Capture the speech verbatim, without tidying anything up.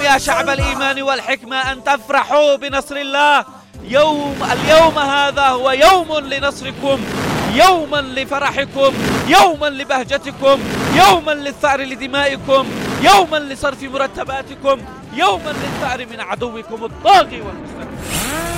يا شعب الإيمان والحكمة أن تفرحوا بنصر الله. يوم اليوم هذا هو يوم لنصركم، يوما لفرحكم، يوما لبهجتكم، يوما للثأر لدمائكم، يوما لصرف مرتباتكم، يوما للثأر من عدوكم الطاغي والمستكبر.